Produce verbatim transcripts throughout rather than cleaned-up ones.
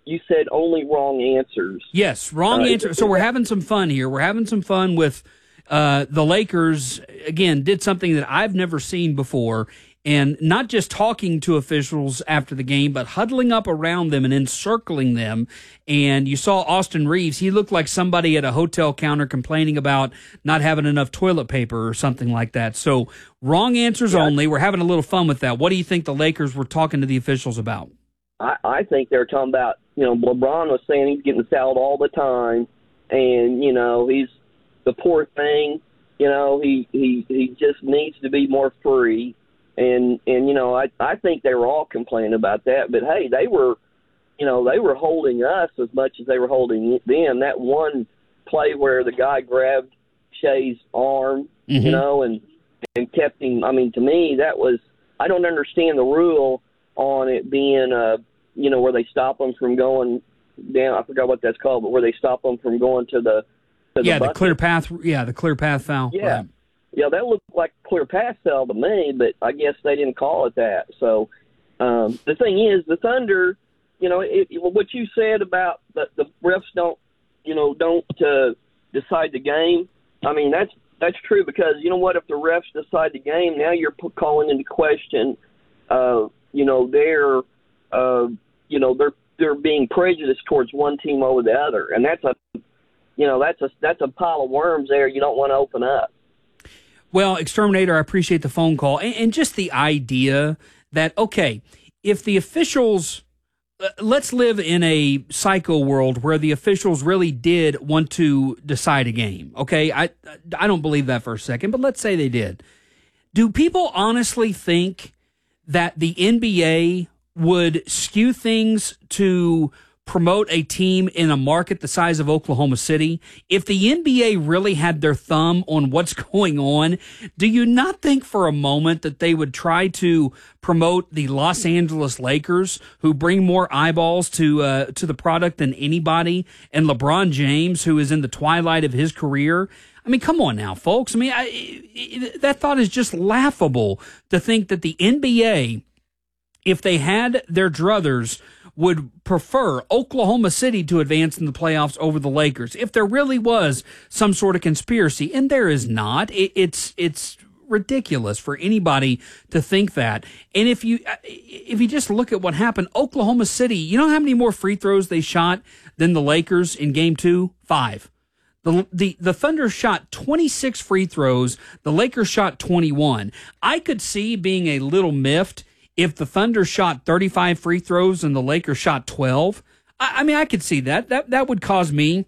you said only wrong answers. Yes, wrong uh, answer. So we're having some fun here. We're having some fun with uh, the Lakers, again, did something that I've never seen before, and not just talking to officials after the game, but huddling up around them and encircling them. And you saw Austin Reeves. He looked like somebody at a hotel counter complaining about not having enough toilet paper or something like that. So wrong answers yeah. only. We're having a little fun with that. What do you think the Lakers were talking to the officials about? I, I think they're talking about, you know, LeBron was saying he's getting fouled all the time, and, you know, he's the poor thing, you know, he, he, he just needs to be more free. And, and you know, I, I think they were all complaining about that. But, hey, they were, you know, they were holding us as much as they were holding them. That one play where the guy grabbed Shea's arm, mm-hmm. you know, and, and kept him, I mean, to me, that was, I don't understand the rule on it being, uh, you know, where they stop them from going down. I forgot what that's called, but where they stop them from going to the to yeah, the, the clear path. Yeah, the clear path foul. Yeah, right. yeah, that looked like clear path foul to me, but I guess they didn't call it that. So um, the thing is, the Thunder, you know, it, it, what you said about the, the refs don't, you know, don't uh, decide the game. I mean, that's that's true because you know what? If the refs decide the game, now you're p- calling into question. Uh, you know, they're, uh, you know, they're they're being prejudiced towards one team over the other, and that's a, you know, that's a that's a pile of worms there. You don't want to open up. Well, Exterminator, I appreciate the phone call and, and just the idea that okay, if the officials, uh, let's live in a psycho world where the officials really did want to decide a game. Okay, I I don't believe that for a second, but let's say they did. Do people honestly think that the N B A would skew things to promote a team in a market the size of Oklahoma City? If the N B A really had their thumb on what's going on, do you not think for a moment that they would try to promote the Los Angeles Lakers, who bring more eyeballs to uh, to the product than anybody, and LeBron James, who is in the twilight of his career? I mean, come on now, folks. I mean, I, that thought is just laughable to think that the N B A, if they had their druthers, would prefer Oklahoma City to advance in the playoffs over the Lakers. If there really was some sort of conspiracy, and there is not, it, it's it's ridiculous for anybody to think that. And if you if you just look at what happened, Oklahoma City, you know how many more free throws they shot than the Lakers in Game Two? Five. The, the the Thunder shot twenty-six free throws. The Lakers shot twenty-one. I could see being a little miffed if the Thunder shot thirty-five free throws and the Lakers shot twelve. I, I mean, I could see that. That that would cause me,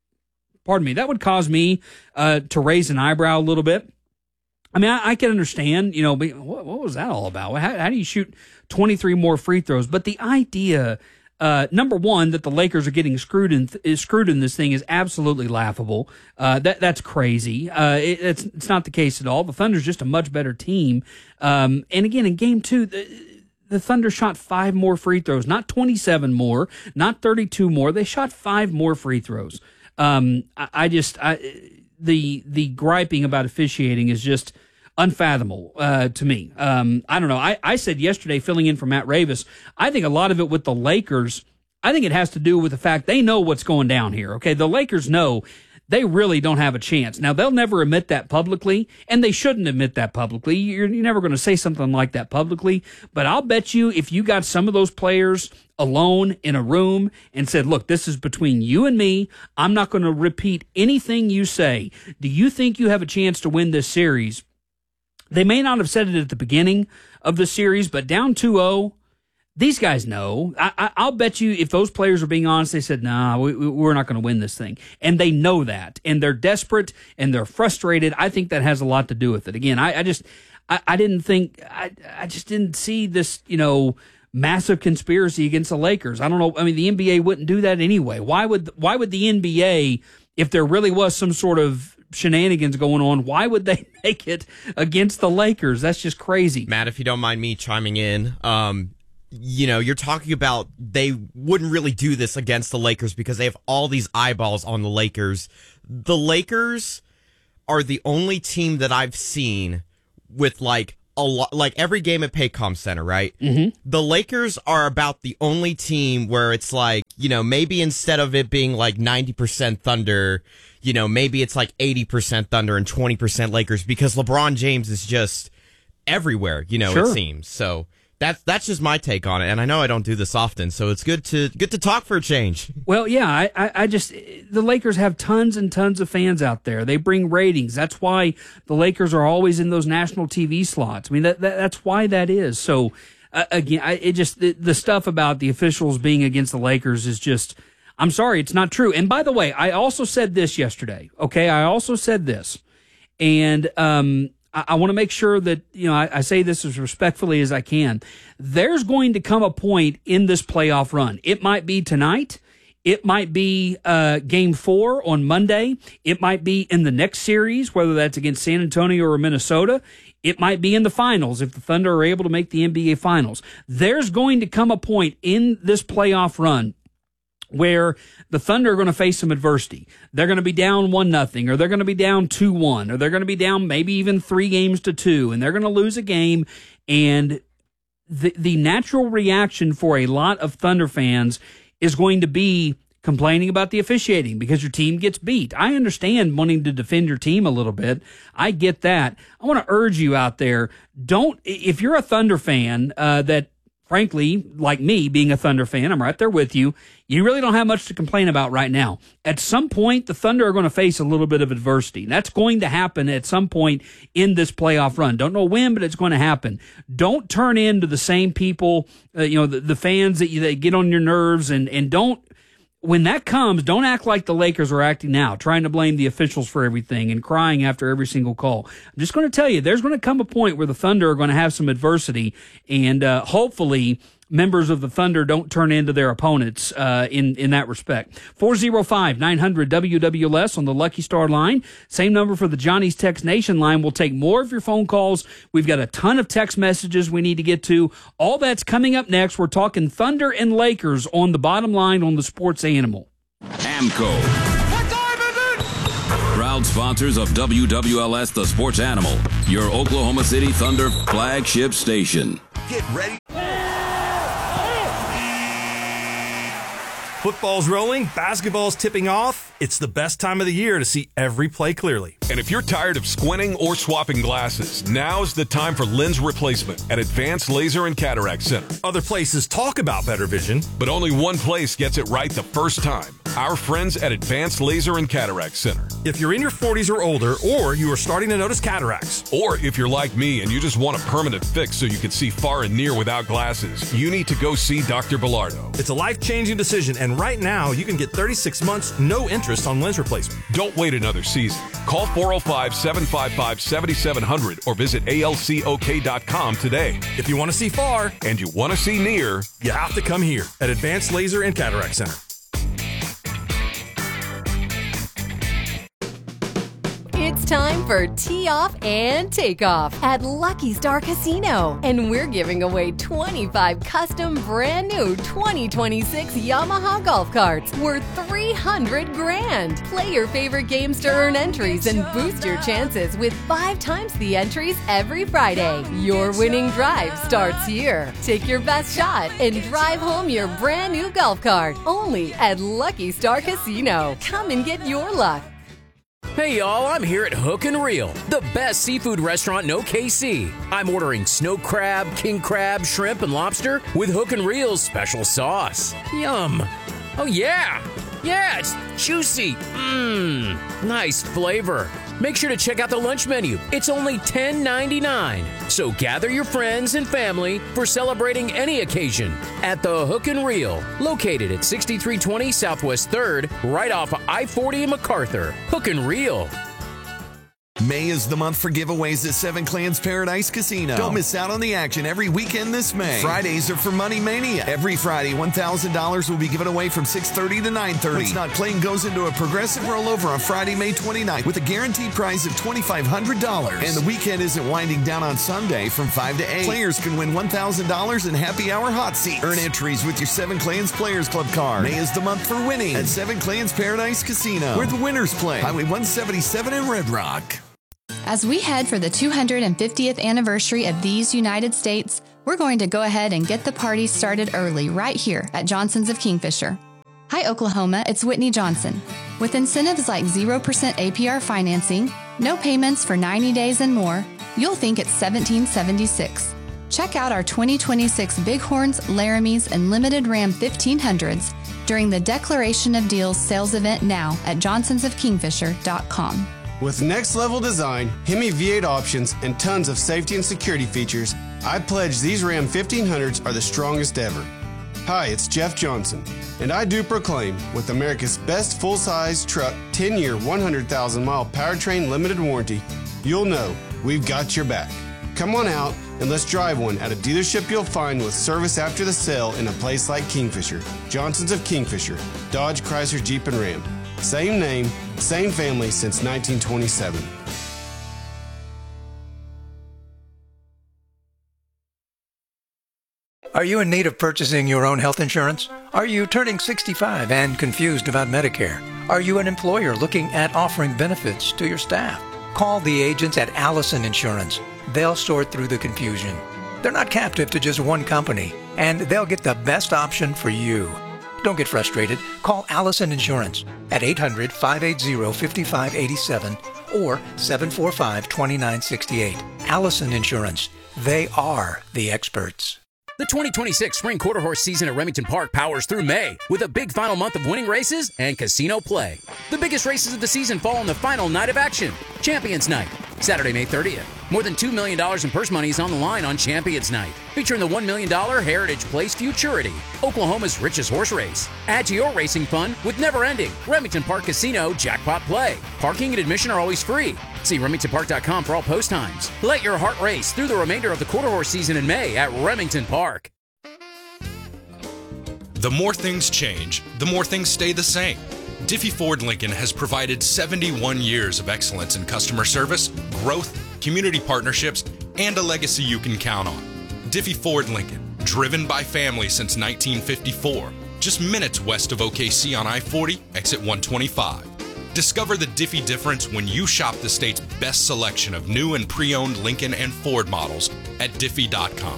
pardon me, that would cause me uh, to raise an eyebrow a little bit. I mean, I, I can understand, you know, what, what was that all about? How, how do you shoot twenty-three more free throws? But the idea... Uh, number one, that the Lakers are getting screwed in is screwed in this thing is absolutely laughable. Uh, that that's crazy. Uh, it, it's it's not the case at all. The Thunder's just a much better team. Um, and again, in Game Two, the, the Thunder shot five more free throws, not twenty-seven more, not thirty-two more. They shot five more free throws. Um, I, I just I, the the griping about officiating is just unfathomable uh, to me. Um, I don't know. I, I said yesterday, filling in for Matt Ravis, I think a lot of it with the Lakers, I think it has to do with the fact they know what's going down here. Okay, the Lakers know they really don't have a chance. Now, they'll never admit that publicly, and they shouldn't admit that publicly. You're, you're never going to say something like that publicly, but I'll bet you if you got some of those players alone in a room and said, look, this is between you and me, I'm not going to repeat anything you say. Do you think you have a chance to win this series? They may not have said it at the beginning of the series, but down two oh, these guys know. I, I, I'll bet you if those players are being honest, they said, nah, we, we're not going to win this thing. And they know that. And they're desperate and they're frustrated. I think that has a lot to do with it. Again, I, I just, I, I didn't think, I, I just didn't see this, you know, massive conspiracy against the Lakers. I don't know. I mean, the N B A wouldn't do that anyway. Why would, why would the N B A, if there really was some sort of shenanigans going on, why would they make it against the Lakers? That's just crazy. Matt, if you don't mind me chiming in, um, you know, you're talking about they wouldn't really do this against the Lakers because they have all these eyeballs on the Lakers. The Lakers are the only team that I've seen with like a lot, like every game at Paycom Center, right? Mm-hmm. The Lakers are about the only team where it's like you know, maybe instead of it being like ninety percent Thunder, you know, maybe it's like eighty percent Thunder and twenty percent Lakers because LeBron James is just everywhere, you know, sure. it seems. So that's that's just my take on it. And I know I don't do this often, so it's good to good to talk for a change. Well, yeah, I, I, I just the Lakers have tons and tons of fans out there. They bring ratings. That's why the Lakers are always in those national T V slots. I mean, that, that that's why that is. So uh, again, I, it just the, the stuff about the officials being against the Lakers is just. I'm sorry, it's not true. And by the way, I also said this yesterday. Okay, I also said this, and um. I want to make sure that, you know, I, I say this as respectfully as I can. There's going to come a point in this playoff run. It might be tonight. It might be uh, game four on Monday. It might be in the next series, whether that's against San Antonio or Minnesota. It might be in the finals if the Thunder are able to make the N B A Finals. There's going to come a point in this playoff run where the Thunder are going to face some adversity. They're going to be down one nothing, or they're going to be down two one, or they're going to be down maybe even three games to two, and they're going to lose a game. And the the natural reaction for a lot of Thunder fans is going to be complaining about the officiating because your team gets beat. I understand wanting to defend your team a little bit. I get that. I want to urge you out there, don't, if you're a Thunder fan uh, that, frankly, like me, being a Thunder fan, I'm right there with you. You really don't have much to complain about right now. At some point, the Thunder are going to face a little bit of adversity. That's going to happen at some point in this playoff run. Don't know when, but it's going to happen. Don't turn into the same people, uh, you know, the, the fans that, you, that get on your nerves, and, and don't, when that comes, don't act like the Lakers are acting now, trying to blame the officials for everything and crying after every single call. I'm just going to tell you, there's going to come a point where the Thunder are going to have some adversity, and uh, hopefully members of the Thunder don't turn into their opponents uh, in, in that respect. four oh five, nine hundred, W W L S on the Lucky Star line. Same number for the Johnny's Text Nation line. We'll take more of your phone calls. We've got a ton of text messages we need to get to. All that's coming up next. We're talking Thunder and Lakers on the bottom line on the Sports Animal. AMCO. Proud sponsors of W W L S, the Sports Animal, your Oklahoma City Thunder flagship station. Get ready. Football's rolling, basketball's tipping off. It's the best time of the year to see every play clearly. And if you're tired of squinting or swapping glasses, now's the time for lens replacement at Advanced Laser and Cataract Center. Other places talk about better vision, but only one place gets it right the first time. Our friends at Advanced Laser and Cataract Center. If you're in your forties or older, or you are starting to notice cataracts, or if you're like me and you just want a permanent fix so you can see far and near without glasses, you need to go see Doctor Bilardo. It's a life-changing decision, and right now you can get thirty-six months, no interest on lens replacement. Don't wait another season. Call four oh five, seven five five, seven seven zero zero or visit A L C O K dot com today. If you want to see far and you want to see near, you have to come here at Advanced Laser and Cataract Center. It's time for Tee Off and Takeoff at Lucky Star Casino. And we're giving away twenty-five custom brand new twenty twenty-six Yamaha golf carts worth three hundred grand. Play your favorite games to earn entries and boost your chances with five times the entries every Friday. Your winning drive starts here. Take your best shot and drive home your brand new golf cart only at Lucky Star Casino. Come and get your luck. Hey y'all, I'm here at Hook and Reel, the best seafood restaurant in O K C. I'm ordering snow crab, king crab, shrimp, and lobster with Hook and Reel's special sauce. Yum. Oh yeah. Yeah, it's juicy. Mmm. Nice flavor. Make sure to check out the lunch menu. It's only ten ninety-nine. So gather your friends and family for celebrating any occasion at the Hook and Reel, located at sixty-three twenty Southwest third, right off of I forty in MacArthur. Hook and Reel. May is the month for giveaways at Seven Clans Paradise Casino. Don't miss out on the action every weekend this May. Fridays are for Money Mania. Every Friday, one thousand dollars will be given away from six thirty to nine thirty. What's not playing goes into a progressive rollover on Friday, May twenty-ninth with a guaranteed prize of twenty-five hundred dollars. And the weekend isn't winding down on Sunday from five to eight. Players can win one thousand dollars in happy hour hot seats. Earn entries with your Seven Clans Players Club card. May is the month for winning at Seven Clans Paradise Casino, where the winners play. Highway one seventy-seven in Red Rock. As we head for the two hundred fiftieth anniversary of these United States, we're going to go ahead and get the party started early right here at Johnson's of Kingfisher. Hi, Oklahoma. It's Whitney Johnson. With incentives like zero percent A P R financing, no payments for ninety days and more, you'll think it's seventeen seventy-six. Check out our twenty twenty-six Bighorns, Laramies, and Limited Ram fifteen hundreds during the Declaration of Deals sales event now at johnsons of kingfisher dot com. With next-level design, Hemi V eight options, and tons of safety and security features, I pledge these Ram fifteen hundreds are the strongest ever. Hi, it's Jeff Johnson, and I do proclaim, with America's best full-size truck ten-year, one hundred thousand mile powertrain limited warranty, you'll know we've got your back. Come on out and let's drive one at a dealership you'll find with service after the sale in a place like Kingfisher. Johnson's of Kingfisher, Dodge, Chrysler, Jeep, and Ram. Same name, same family since nineteen twenty-seven. Are you in need of purchasing your own health insurance? Are you turning sixty-five and confused about Medicare? Are you an employer looking at offering benefits to your staff? Call the agents at Allison Insurance. They'll sort through the confusion. They're not captive to just one company, and they'll get the best option for you. Don't get frustrated. Call Allison Insurance at eight hundred, five eight zero, five five eight seven or seven four five, two nine six eight. Allison Insurance. They are the experts. The twenty twenty-six Spring Quarter Horse season at Remington Park powers through May with a big final month of winning races and casino play. The biggest races of the season fall on the final night of action, Champions Night, Saturday, May thirtieth. More than two million dollars in purse money is on the line on Champions Night, featuring the one million dollars Heritage Place Futurity, Oklahoma's richest horse race. Add to your racing fun with never-ending Remington Park Casino Jackpot Play. Parking and admission are always free. See remington park dot com for all post times. Let your heart race through the remainder of the quarter horse season in May at Remington Park. The more things change, the more things stay the same. Diffie Ford Lincoln has provided seventy-one years of excellence in customer service, growth, community partnerships, and a legacy you can count on. Diffie Ford Lincoln, driven by families since nineteen fifty-four, just minutes west of O K C on I forty, exit one twenty-five. Discover the Diffie difference when you shop the state's best selection of new and pre-owned Lincoln and Ford models at diffie dot com.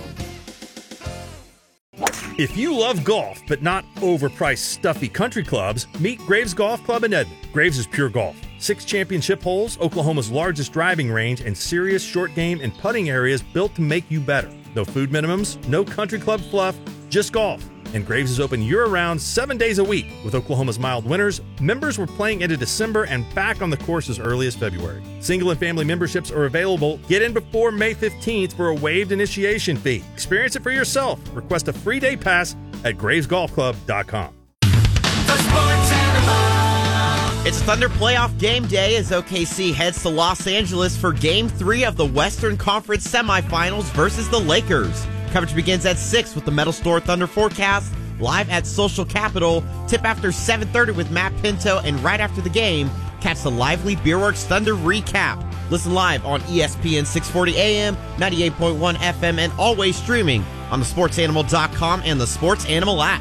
If you love golf, but not overpriced, stuffy country clubs, meet Graves Golf Club in Edmond. Graves is pure golf. Six championship holes, Oklahoma's largest driving range, and serious short game and putting areas built to make you better. No food minimums, no country club fluff, just golf. And Graves is open year-round, seven days a week. With Oklahoma's mild winters, members were playing into December and back on the course as early as February. Single and family memberships are available. Get in before May fifteenth for a waived initiation fee. Experience it for yourself. Request a free day pass at graves golf club dot com. It's Thunder playoff game day as O K C heads to Los Angeles for game three of the Western Conference semifinals versus the Lakers. Coverage begins at six with the Metal Store Thunder forecast, live at Social Capital. Tip after seven thirty with Matt Pinto, and right after the game, catch the lively Beerworks Thunder recap. Listen live on E S P N six forty A M, ninety-eight point one F M, and always streaming on the sports animal dot com and the Sports Animal app.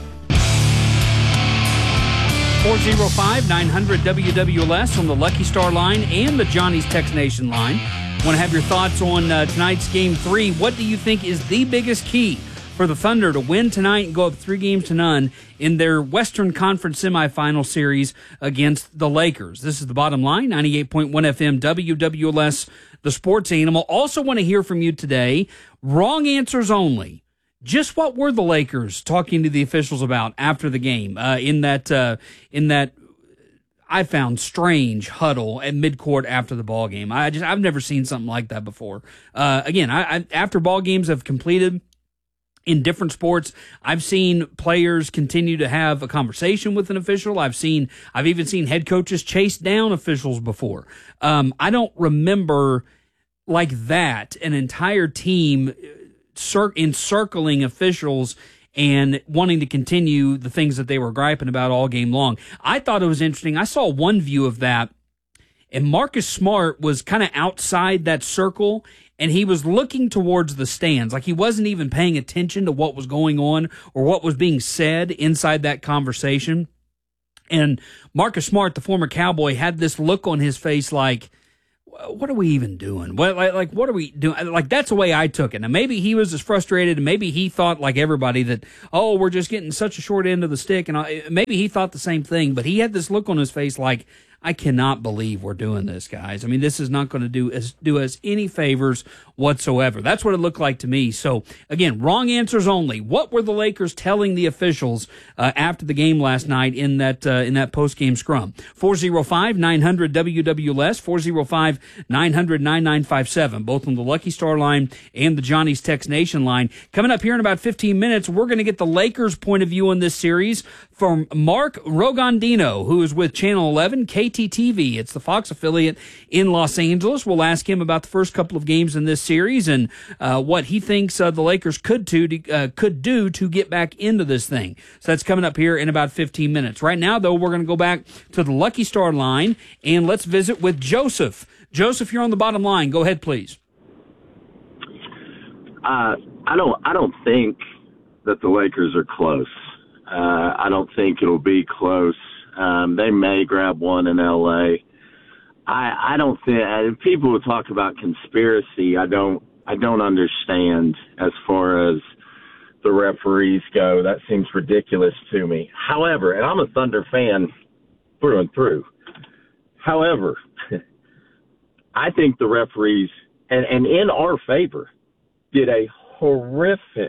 four oh five, nine hundred W W L S on the Lucky Star line and the Johnny's Text Nation line. Want to have your thoughts on uh, tonight's game three. What do you think is the biggest key for the Thunder to win tonight and go up three games to none in their Western Conference semifinal series against the Lakers? This is the bottom line, ninety-eight point one F M, W W L S, the Sports Animal. Also want to hear from you today. Wrong answers only. Just what were the Lakers talking to the officials about after the game uh, in that uh, in that I found strange huddle at midcourt after the ball game? I just I've never seen something like that before. Uh, again, I, I, after ball games have completed in different sports, I've seen players continue to have a conversation with an official. I've seen I've even seen head coaches chase down officials before. Um, I don't remember like that an entire team Cir- encircling officials and wanting to continue the things that they were griping about all game long. I thought it was interesting. I saw one view of that, and Marcus Smart was kind of outside that circle, and he was looking towards the stands. Like he wasn't even paying attention to what was going on or what was being said inside that conversation. And Marcus Smart, the former Cowboy, had this look on his face like, what are we even doing? What, like, like, what are we doing? Like, that's the way I took it. Now, maybe he was as frustrated, and maybe he thought, like everybody, that, oh, we're just getting such a short end of the stick, and I, maybe he thought the same thing, but he had this look on his face like, I cannot believe we're doing this, guys. I mean, this is not going to do us, do us any favors whatsoever. That's what it looked like to me. So, again, wrong answers only. What were the Lakers telling the officials uh, after the game last night in that uh, in that post-game scrum? four oh five, nine hundred, W W L S, four oh five, nine hundred, nine nine five seven, both on the Lucky Star line and the Johnny's Text Nation line. Coming up here in about fifteen minutes, we're going to get the Lakers' point of view on this series from Mark Rogandino, who is with Channel eleven, K T T V. It's the Fox affiliate in Los Angeles. We'll ask him about the first couple of games in this series and uh, what he thinks uh, the Lakers could do, to, uh, could do to get back into this thing. So that's coming up here in about fifteen minutes. Right now, though, we're going to go back to the Lucky Star line, and let's visit with Joseph. Joseph, you're on the bottom line. Go ahead, please. Uh, I don't. I don't think that the Lakers are close. Uh, I don't think it'll be close. Um, they may grab one in L A. I, I don't think uh, people who talk about conspiracy. I don't. I don't understand as far as the referees go. That seems ridiculous to me. However, and I'm a Thunder fan through and through. However, I think the referees, and, and in our favor, did a horrific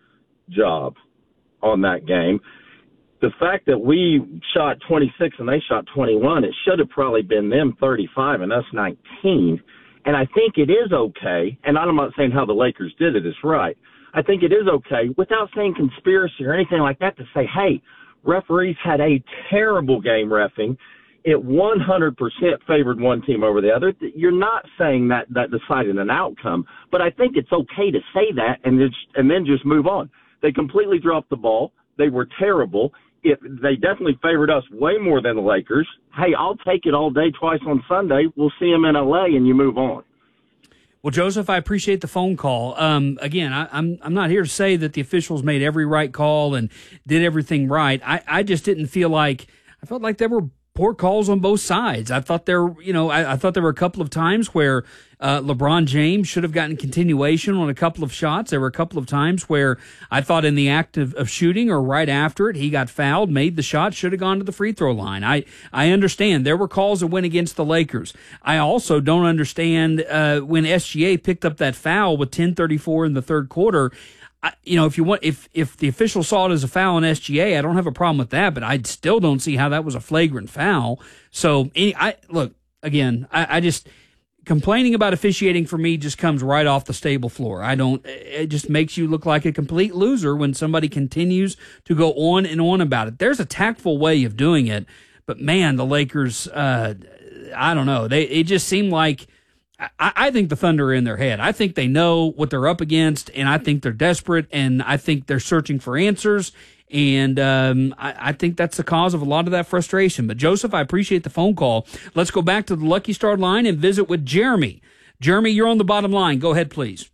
job on that game. The fact that we shot twenty-six and they shot twenty-one, it should have probably been them thirty-five and us nineteen. And I think it is okay, and I'm not saying how the Lakers did it is right. I think it is okay, without saying conspiracy or anything like that, to say, hey, referees had a terrible game reffing. It one hundred percent favored one team over the other. You're not saying that that decided an outcome, but I think it's okay to say that and just, and then just move on. They completely dropped the ball. They were terrible. It, they definitely favored us way more than the Lakers. Hey, I'll take it all day, twice on Sunday. We'll see them in L A, and you move on. Well, Joseph, I appreciate the phone call. Um, again, I, I'm I'm not here to say that the officials made every right call and did everything right. I, I just didn't feel like I felt like there were poor calls on both sides. I thought there, you know, I, I thought there were a couple of times where uh, LeBron James should have gotten continuation on a couple of shots. There were a couple of times where I thought in the act of, of shooting or right after it, he got fouled, made the shot, should have gone to the free throw line. I, I understand there were calls that went against the Lakers. I also don't understand uh, when S G A picked up that foul with ten thirty-four in the third quarter. I, you know, if you want, if if the official saw it as a foul on S G A, I don't have a problem with that, but I still don't see how that was a flagrant foul. So, any, I look again. I, I just complaining about officiating for me just comes right off the stable floor. I don't. It just makes you look like a complete loser when somebody continues to go on and on about it. There's a tactful way of doing it, but man, the Lakers. Uh, I don't know. They it just seemed like. I, I think the Thunder are in their head. I think they know what they're up against, and I think they're desperate, and I think they're searching for answers, and um, I, I think that's the cause of a lot of that frustration. But, Joseph, I appreciate the phone call. Let's go back to the Lucky Star line and visit with Jeremy. Jeremy, you're on the bottom line. Go ahead, please.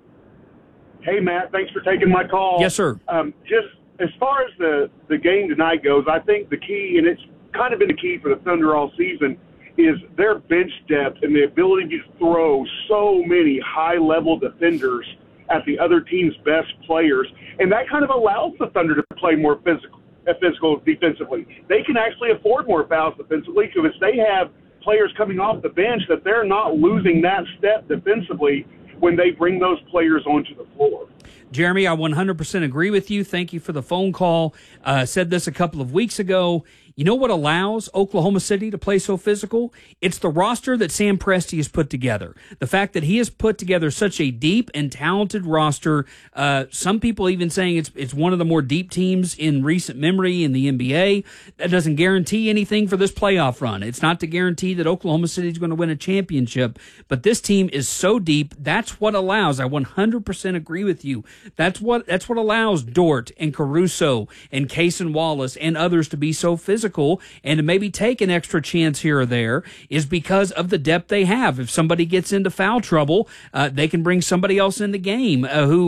Hey, Matt, thanks for taking my call. Yes, sir. Um, just as far as the, the game tonight goes, I think the key, and it's kind of been the key for the Thunder all season, is their bench depth and the ability to throw so many high-level defenders at the other team's best players. And that kind of allows the Thunder to play more physical, uh, physical defensively. They can actually afford more fouls defensively because they have players coming off the bench that they're not losing that step defensively when they bring those players onto the floor. Jeremy, I one hundred percent agree with you. Thank you for the phone call. Uh, said this a couple of weeks ago. You know what allows Oklahoma City to play so physical? It's the roster that Sam Presti has put together. The fact that he has put together such a deep and talented roster. Uh, some people even saying it's it's one of the more deep teams in recent memory in the N B A. That doesn't guarantee anything for this playoff run. It's not to guarantee that Oklahoma City is going to win a championship. But this team is so deep. That's what allows. I one hundred percent agree with you. That's what that's what allows Dort and Caruso and Cason Wallace and others to be so physical. And to maybe take an extra chance here or there is because of the depth they have. If somebody gets into foul trouble, uh, they can bring somebody else in the game uh, who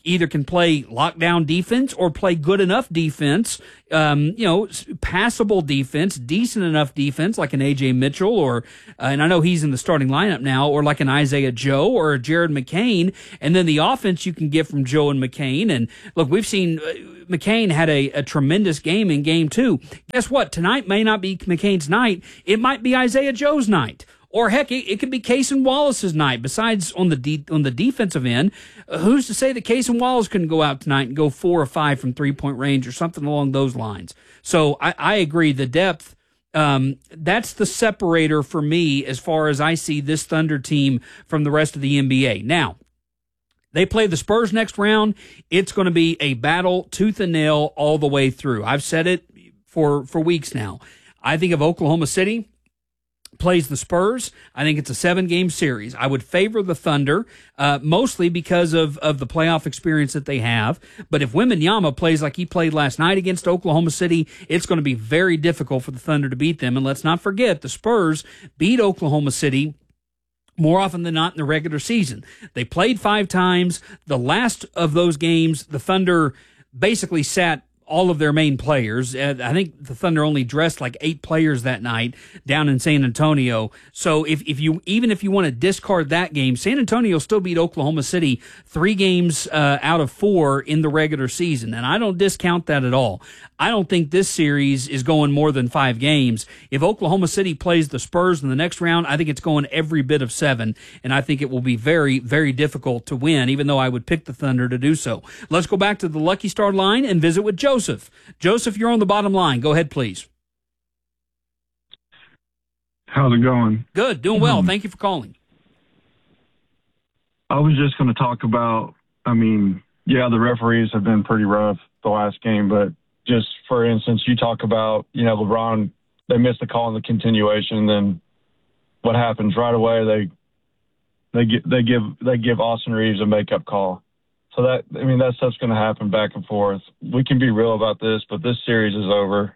either can play lockdown defense or play good enough defense, um, you know, passable defense, decent enough defense like an A J Mitchell or, uh, and I know he's in the starting lineup now, or like an Isaiah Joe or a Jared McCain. And then the offense you can get from Joe and McCain. And look, we've seen uh, McCain had a, a tremendous game in game two. Guess what? Tonight may not be McCain's night. It might be Isaiah Joe's night. Or heck, it, it could be Cason Wallace's night. Besides on the de- on the defensive end, uh, who's to say that Cason Wallace couldn't go out tonight and go four or five from three point range or something along those lines? So I, I agree. The depth, um, that's the separator for me as far as I see this Thunder team from the rest of the N B A. Now, they play the Spurs next round. It's going to be a battle tooth and nail all the way through. I've said it for for weeks now. I think of Oklahoma City plays the Spurs. I think it's a seven-game series. I would favor the Thunder, uh, mostly because of, of the playoff experience that they have. But if Wembanyama plays like he played last night against Oklahoma City, it's going to be very difficult for the Thunder to beat them. And let's not forget, the Spurs beat Oklahoma City more often than not in the regular season. They played five times. The last of those games, the Thunder basically sat all of their main players. Uh, I think the Thunder only dressed like eight players that night down in San Antonio. So if, if you even if you want to discard that game, San Antonio still beat Oklahoma City three games uh, out of four in the regular season, and I don't discount that at all. I don't think this series is going more than five games. If Oklahoma City plays the Spurs in the next round, I think it's going every bit of seven, and I think it will be very, very difficult to win, even though I would pick the Thunder to do so. Let's go back to the Lucky Star line and visit with Joseph. Joseph, you're on the bottom line. Go ahead, please. How's it going? Good, doing well. Thank you for calling. I was just going to talk about, I mean, yeah, the referees have been pretty rough the last game, but just for instance, you talk about, you know, LeBron, they missed the call in the continuation, then what happens right away? They they give they give they give Austin Reeves a makeup call. So that, I mean, that stuff's going to happen back and forth. We can be real about this, but this series is over.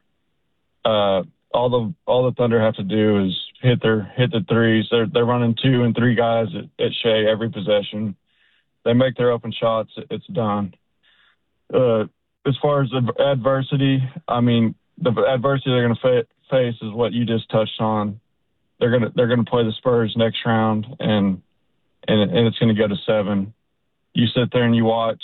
Uh, all the all the Thunder have to do is hit their hit the threes. They're they're running two and three guys at, at Shea every possession. They make their open shots. It's done. Uh, as far as adversity, I mean, the adversity they're going to fa- face is what you just touched on. They're gonna they're gonna play the Spurs next round, and and and it's going to go to seven. You sit there and you watch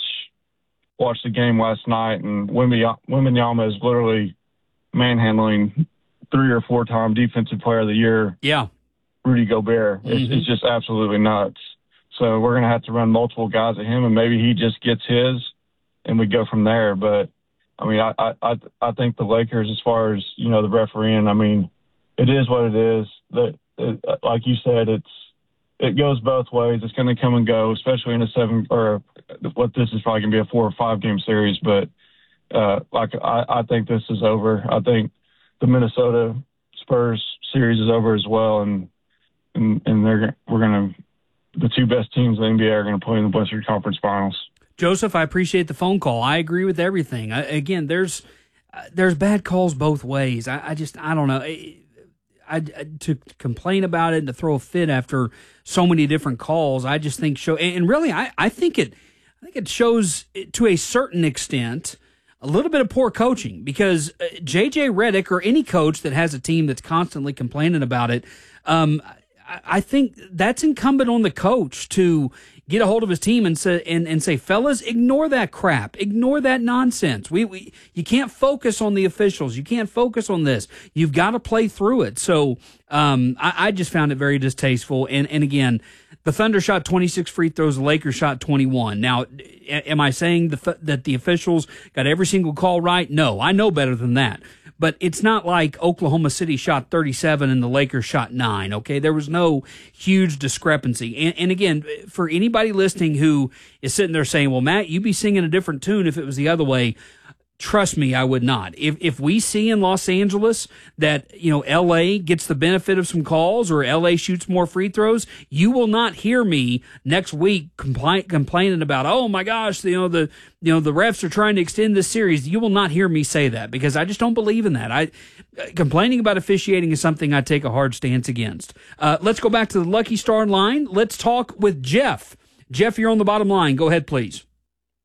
watch the game last night, and Wembanyama is literally manhandling three or four time Defensive Player of the Year. Yeah, Rudy Gobert. It's, mm-hmm. it's just absolutely nuts. So we're going to have to run multiple guys at him, and maybe he just gets his, and we go from there. But I mean, I I I think the Lakers, as far as, you know, the refereeing, I mean, it is what it is. That it, like you said, it's it goes both ways. It's going to come and go, especially in a seven or what this is probably going to be a four or five game series. But uh, like I, I think this is over. I think the Minnesota Spurs series is over as well, and and and they're we're going to the two best teams in the N B A are going to play in the Western Conference Finals. Joseph, I appreciate the phone call. I agree with everything. I, again, there's uh, there's bad calls both ways. I, I just I don't know. I, I, to complain about it and to throw a fit after so many different calls, I just think show and really I, I think it I think it shows to a certain extent a little bit of poor coaching, because J J Redick or any coach that has a team that's constantly complaining about it, um, I, I think that's incumbent on the coach to get a hold of his team and say, and, and say, fellas, ignore that crap. Ignore that nonsense. We, we You can't focus on the officials. You can't focus on this. You've got to play through it. So um, I, I just found it very distasteful. And, and again, the Thunder shot twenty-six free throws. The Lakers shot twenty-one. Now, am I saying the, that the officials got every single call right? No, I know better than that. But it's not like Oklahoma City shot thirty-seven and the Lakers shot nine, okay? There was no huge discrepancy. And, and again, for anybody listening who is sitting there saying, well, Matt, you'd be singing a different tune if it was the other way. Trust me, I would not. If if we see in Los Angeles that, you know, L A gets the benefit of some calls or L A shoots more free throws, you will not hear me next week compli- complaining about, oh my gosh, you know, the you know the refs are trying to extend this series. You will not hear me say that, because I just don't believe in that. I complaining about officiating is something I take a hard stance against. Uh, let's go back to the Lucky Star line. Let's talk with Jeff. Jeff, you're on the bottom line. Go ahead, please.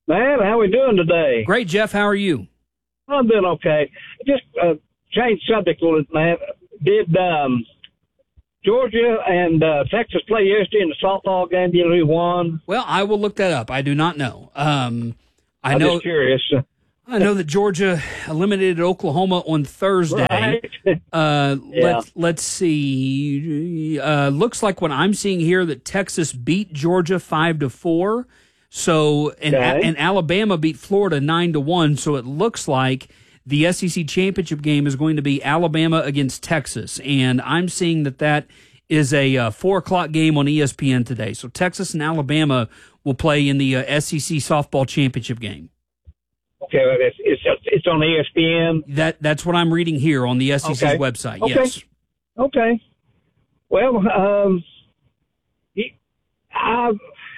Man, how we doing today? Great, Jeff. How are you? I'm doing okay. Just uh, change subject a little bit, man. Did um, Georgia and uh, Texas play yesterday in the softball game? Do you know who won? Well, I will look that up. I do not know. Um, I I'm know. just curious. I know that Georgia eliminated Oklahoma on Thursday. Right. Uh, Yeah. let's let's see. Uh, looks like what I'm seeing here that Texas beat Georgia five to four. So and Okay. and Alabama beat Florida nine to one. So it looks like the S E C championship game is going to be Alabama against Texas, and I'm seeing that that is a uh, four o'clock game on E S P N today. So Texas and Alabama will play in the uh, S E C softball championship game. Okay, well, it's, it's it's on E S P N. That that's what I'm reading here on the S E C's Okay. website. Okay. Yes. Okay. Well, um, he- I,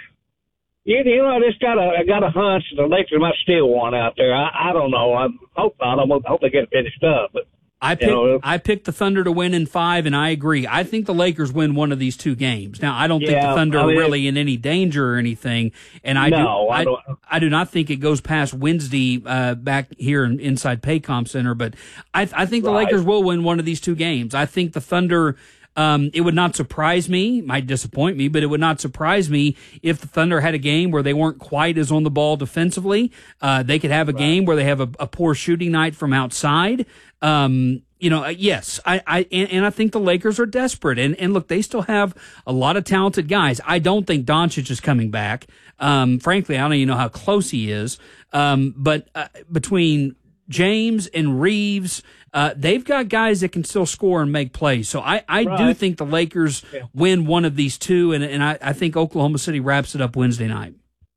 you, you know, I just got a I got a hunch the Lakers might steal one out there. I, I don't know. I hope not. I hope they get it finished up. But I you picked know, I picked the Thunder to win in five, and I agree. I think the Lakers win one of these two games. Now, I don't think Yeah, the Thunder I mean, are really in any danger or anything, and I No, do I I, don't- I do not think it goes past Wednesday uh, back here in, inside Paycom Center. But I, I think the Right. Lakers will win one of these two games. I think the Thunder. Um, it would not surprise me, might disappoint me, but it would not surprise me if the Thunder had a game where they weren't quite as on the ball defensively. Uh, they could have a game where they have a, a poor shooting night from outside. Um, you know, uh, yes, I, I and, and I think the Lakers are desperate. And, and look, they still have a lot of talented guys. I don't think Doncic is coming back. Um, frankly, I don't even know how close he is. Um, but uh, between James and Reeves, uh, they've got guys that can still score and make plays. So I, I do Right. think the Lakers win one of these two, and, and I, I think Oklahoma City wraps it up Wednesday night.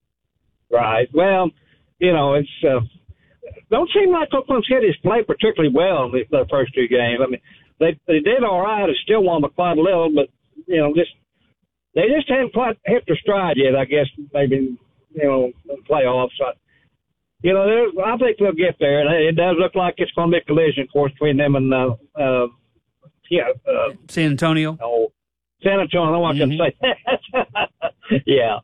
right. Well, you know, it's uh, don't seem like Oklahoma City's played particularly well in the, the first two games. I mean, they they did all right. They still won by quite a little, but you know, just they just haven't quite hit their stride yet. I guess maybe you know playoffs. I, You know, there's- I think they'll get there, and it does look like it's going to be a collision course between them and, uh, uh, yeah, uh, San Antonio. oh, San Antonio. I want to say that. Yeah.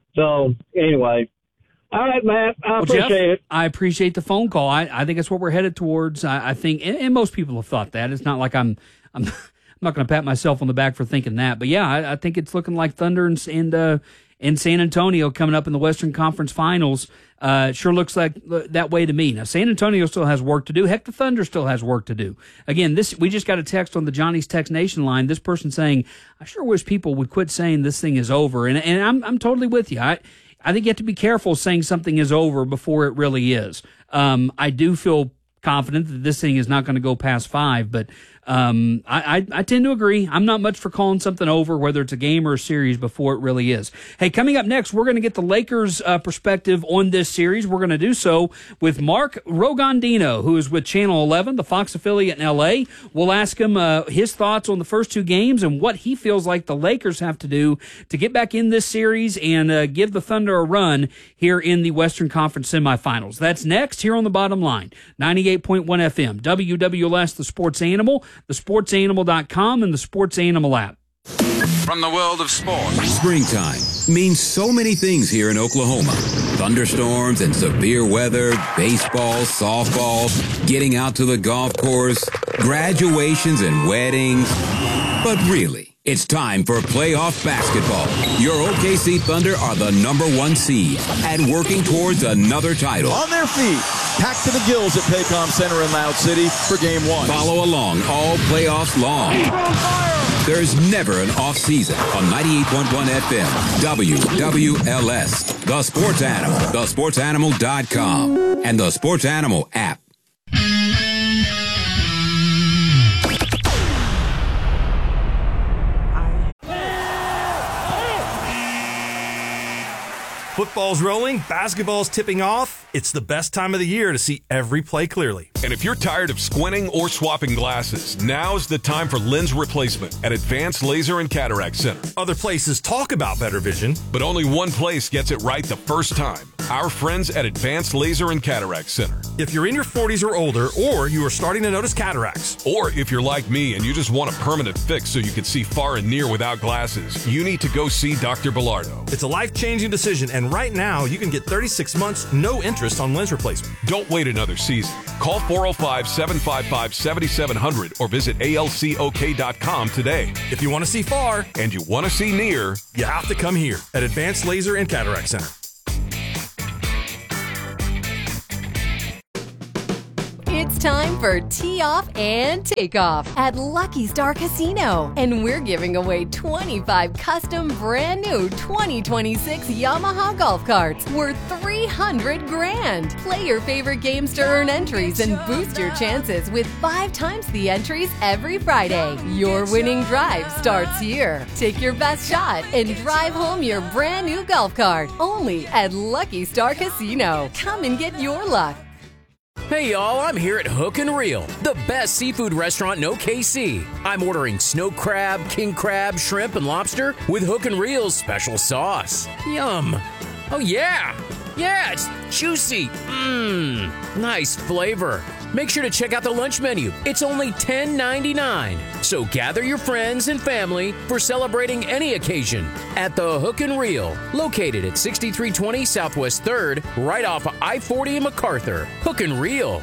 So anyway, all right, Matt. I Well, appreciate Jeff, it. I appreciate the phone call. I, I think it's what we're headed towards. I, I think, and, and most people have thought that. It's not like I'm, I'm, I'm not going to pat myself on the back for thinking that. But yeah, I, I think it's looking like Thunder and and uh, and San Antonio coming up in the Western Conference Finals. Uh, sure looks like that way to me. Now, San Antonio still has work to do. Heck, the Thunder still has work to do. Again, this we just got a text on the Johnny's Text Nation line. This person saying, "I sure wish people would quit saying this thing is over." And and I'm I'm totally with you. I I think you have to be careful saying something is over before it really is. Um, I do feel confident that this thing is not going to go past five, but um, I, I, I tend to agree. I'm not much for calling something over, whether it's a game or a series, before it really is. Hey, coming up next, we're going to get the Lakers' uh, perspective on this series. We're going to do so with Mark Rogandino, who is with Channel eleven, the Fox affiliate in L A. We'll ask him uh, his thoughts on the first two games and what he feels like the Lakers have to do to get back in this series and uh, give the Thunder a run here in the Western Conference semifinals. That's next here on The Bottom Line, ninety-eight point one F M, W W L S, The Sports Animal, the sports animal dot com, and the Sports Animal app. From the world of sports. Springtime means so many things here in Oklahoma. Thunderstorms and severe weather, baseball, softball, getting out to the golf course, graduations and weddings. But really, it's time for playoff basketball. Your O K C Thunder are the number one seed and working towards another title. On their feet, packed to the gills at Paycom Center in Loud City for game one. Follow along all playoffs long. There's never an off season on ninety-eight point one F M, W W L S, The Sports Animal, the sports animal dot com, and the Sports Animal app. Football's rolling, basketball's tipping off. It's the best time of the year to see every play clearly. And if you're tired of squinting or swapping glasses, now's the time for lens replacement at Advanced Laser and Cataract Center. Other places talk about better vision, but only one place gets it right the first time. Our friends at Advanced Laser and Cataract Center. If you're in your forties or older, or you are starting to notice cataracts, or if you're like me and you just want a permanent fix so you can see far and near without glasses, you need to go see Doctor Bilardo. It's a life-changing decision, and right now you can get thirty-six months, no interest on lens replacement. Don't wait another season. Call four oh five, seven five five, seven seven zero zero or visit A L C O K dot com today. If you want to see far and you want to see near, you have to come here at Advanced Laser and Cataract Center. It's time for Tee Off and Takeoff at Lucky Star Casino. And we're giving away twenty-five custom brand new twenty twenty-six Yamaha golf carts worth three hundred grand. Play your favorite games to earn entries and boost your chances with five times the entries every Friday. Your winning drive starts here. Take your best shot and drive home your brand new golf cart only at Lucky Star Casino. Come and get your luck. Hey y'all, I'm here at Hook and Reel, the best seafood restaurant in O K C. I'm ordering snow crab, king crab, shrimp, and lobster with Hook and Reel's special sauce. Yum. Oh yeah. Yeah, it's juicy. Mmm. Nice flavor. Make sure to check out the lunch menu. It's only ten ninety-nine. So gather your friends and family for celebrating any occasion at the Hook and Reel, located at sixty-three twenty Southwest third, right off of I forty in MacArthur. Hook and Reel.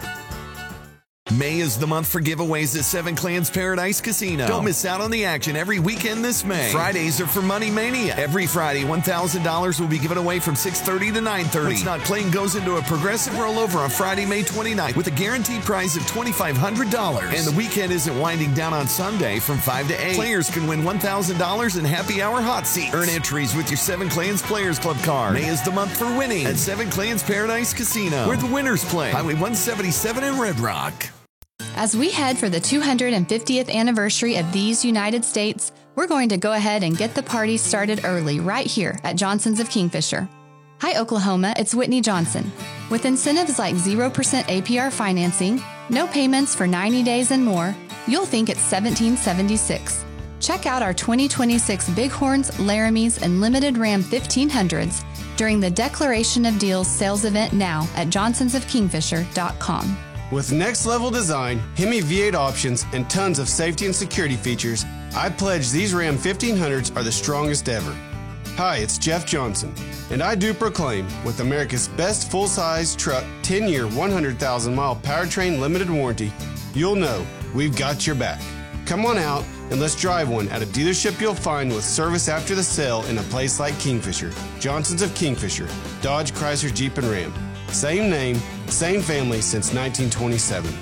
May is the month for giveaways at Seven Clans Paradise Casino. Don't miss out on the action every weekend this May. Fridays are for Money Mania. Every Friday, one thousand dollars will be given away from six thirty to nine thirty. Let's Not Playing goes into a progressive rollover on Friday, May twenty-ninth with a guaranteed prize of twenty-five hundred dollars. And the weekend isn't winding down on Sunday from five to eight. Players can win one thousand dollars in happy hour hot seats. Earn entries with your Seven Clans Players Club card. May is the month for winning at Seven Clans Paradise Casino, where the winners play. Highway one seventy-seven in Red Rock. As we head for the two hundred fiftieth anniversary of these United States, we're going to go ahead and get the party started early right here at Johnson's of Kingfisher. Hi, Oklahoma, it's Whitney Johnson. With incentives like zero percent A P R financing, no payments for ninety days and more, you'll think it's seventeen seventy-six. Check out our twenty twenty-six Bighorns, Laramies, and Limited Ram fifteen hundreds during the Declaration of Deals sales event now at johnsons of kingfisher dot com. With next-level design, Hemi V eight options, and tons of safety and security features, I pledge these Ram fifteen hundreds are the strongest ever. Hi, it's Jeff Johnson, and I do proclaim, with America's best full-size truck ten-year, one hundred thousand mile powertrain limited warranty, you'll know we've got your back. Come on out and let's drive one at a dealership you'll find with service after the sale in a place like Kingfisher. Johnson's of Kingfisher, Dodge, Chrysler, Jeep, and Ram. Same name, same family since nineteen twenty-seven.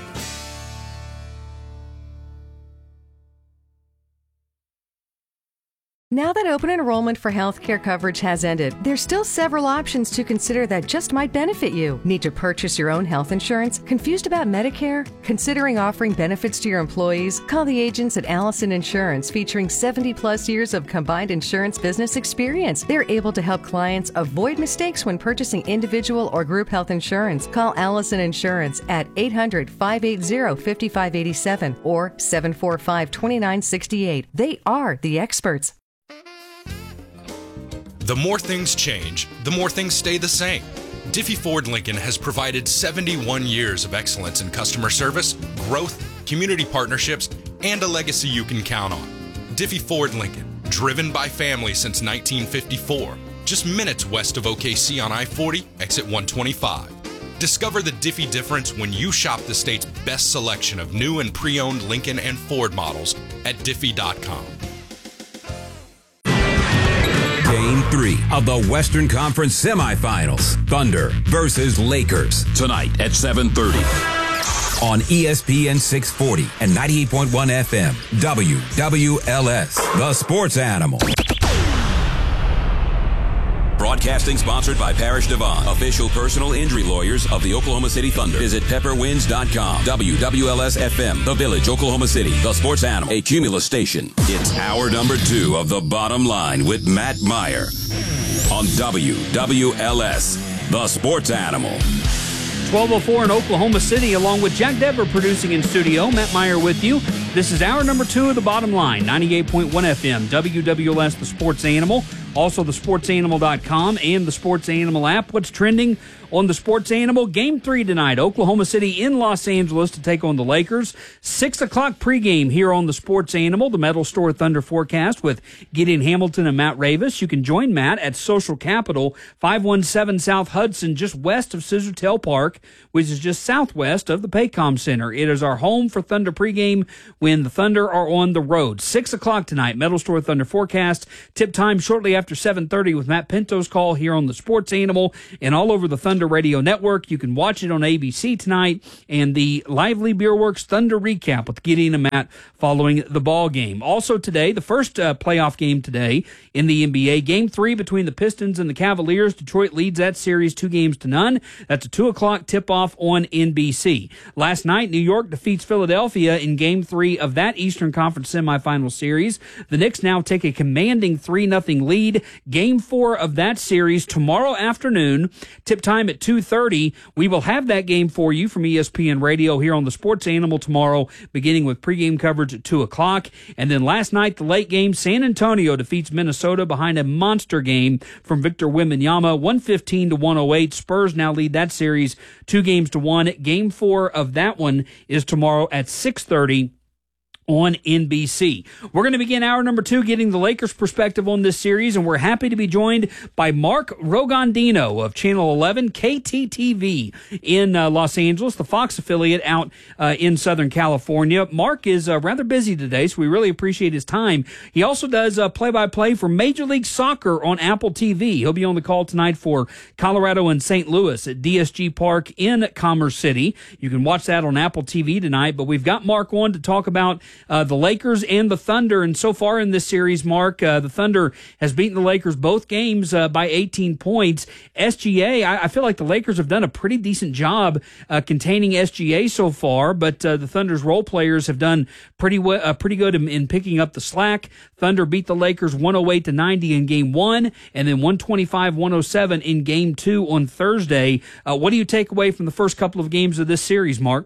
Now that open enrollment for healthcare coverage has ended, there's still several options to consider that just might benefit you. Need to purchase your own health insurance? Confused about Medicare? Considering offering benefits to your employees? Call the agents at Allison Insurance, featuring seventy plus years of combined insurance business experience. They're able to help clients avoid mistakes when purchasing individual or group health insurance. Call Allison Insurance at eight hundred, five eight zero, five five eight seven or seven four five, two nine six eight. They are the experts. The more things change, the more things stay the same. Diffie Ford Lincoln has provided seventy-one years of excellence in customer service, growth, community partnerships, and a legacy you can count on. Diffie Ford Lincoln, driven by family since nineteen fifty-four, just minutes west of O K C on I forty, exit one twenty-five. Discover the Diffie difference when you shop the state's best selection of new and pre-owned Lincoln and Ford models at diffie dot com. Game three of the Western Conference semifinals. Thunder versus Lakers. Tonight at seven thirty. On E S P N six forty and ninety-eight point one F M. W W L S. The Sports Animal. Broadcasting sponsored by Parrish Devon, official personal injury lawyers of the Oklahoma City Thunder. Visit pepper winds dot com. W W L S F M, The Village, Oklahoma City, The Sports Animal, a Cumulus station. It's hour number two of The Bottom Line with Matt Meyer on W W L S, The Sports Animal. twelve oh four in Oklahoma City, along with Jack Dever producing in studio. Matt Meyer with you. This is hour number two of The Bottom Line, ninety-eight point one F M, W W L S, the Sports Animal. Also, the sports animal dot com and the Sports Animal app. What's trending on the Sports Animal? Game three tonight. Oklahoma City in Los Angeles to take on the Lakers. Six o'clock pregame here on the Sports Animal. The Metal Store Thunder forecast with Gideon Hamilton and Matt Ravis. You can join Matt at Social Capital, five one seven South Hudson, just west of Scissortail Park, which is just southwest of the Paycom Center. It is our home for Thunder pregame when the Thunder are on the road. Six o'clock tonight. Metal Store Thunder forecast. Tip time shortly after seven thirty with Matt Pinto's call here on the Sports Animal and all over the Thunder Radio Network. You can watch it on A B C tonight, and the Lively Beer Works Thunder recap with Gideon and Matt following the ball game. Also today, the first uh, playoff game today in the N B A, game three between the Pistons and the Cavaliers. Detroit leads that series two games to none. That's a two o'clock tip-off on N B C. Last night, New York defeats Philadelphia in game three of that Eastern Conference semifinal series. The Knicks now take a commanding three nothing lead. Game four of that series tomorrow afternoon. Tip time at two thirty. We will have that game for you from E S P N Radio here on the Sports Animal tomorrow, beginning with pregame coverage at two o'clock. And then last night, the late game, San Antonio defeats Minnesota behind a monster game from Victor Wembanyama, one fifteen to one oh eight. Spurs now lead that series two games to one. Game four of that one is tomorrow at six thirty. On N B C. We're going to begin hour number two getting the Lakers' perspective on this series, and we're happy to be joined by Mark Rogondino of Channel eleven K T T V in uh, Los Angeles, the Fox affiliate out uh, in Southern California. Mark is uh, rather busy today, so we really appreciate his time. He also does uh, play-by-play for Major League Soccer on Apple T V. He'll be on the call tonight for Colorado and Saint Louis at D S G Park in Commerce City. You can watch that on Apple T V tonight, but we've got Mark on to talk about Uh, the Lakers and the Thunder, and so far in this series, Mark, uh, the Thunder has beaten the Lakers both games uh, by eighteen points. S G A, I, I feel like the Lakers have done a pretty decent job uh, containing S G A so far, but uh, the Thunder's role players have done pretty well, uh, pretty good in, in picking up the slack. Thunder beat the Lakers one oh eight to ninety in game one, and then one twenty-five one oh seven in game two on Thursday. Uh, what do you take away from the first couple of games of this series, Mark?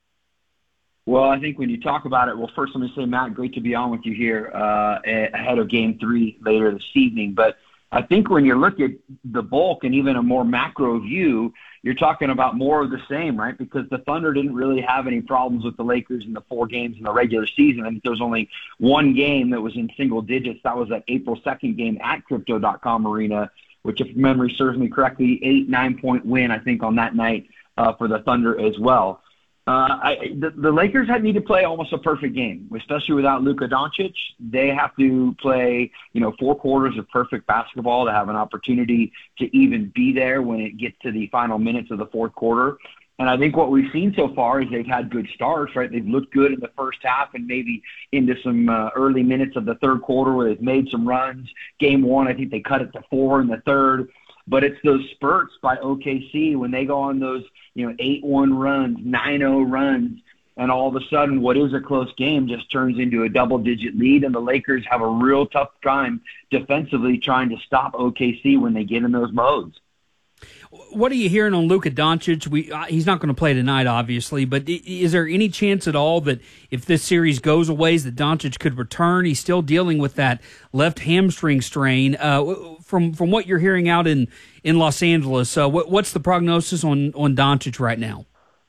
Well, I think when you talk about it, well, first let me say, Matt, great to be on with you here uh, ahead of Game three later this evening. But I think when you look at the bulk and even a more macro view, you're talking about more of the same, right? Because the Thunder didn't really have any problems with the Lakers in the four games in the regular season. I think there was only one game that was in single digits. That was that April second game at Crypto dot com Arena, which, if memory serves me correctly, eight, nine-point win, I think, on that night uh, for the Thunder as well. Uh, I, the, the Lakers had need to play almost a perfect game, especially without Luka Doncic. They have to play, you know, four quarters of perfect basketball to have an opportunity to even be there when it gets to the final minutes of the fourth quarter. And I think what we've seen so far is they've had good starts, right? They've looked good in the first half and maybe into some uh, early minutes of the third quarter where they've made some runs. Game one, I think they cut it to four in the third. But it's those spurts by O K C when they go on those, you know, eight one runs, nine oh runs, and all of a sudden what is a close game just turns into a double-digit lead, and the Lakers have a real tough time defensively trying to stop O K C when they get in those modes. What are you hearing on Luka Doncic? We uh, he's not going to play tonight, obviously, but is there any chance at all that if this series goes a ways that Doncic could return? He's still dealing with that left hamstring strain. Uh, from from what you're hearing out in, in Los Angeles, uh, what, what's the prognosis on, on Doncic right now?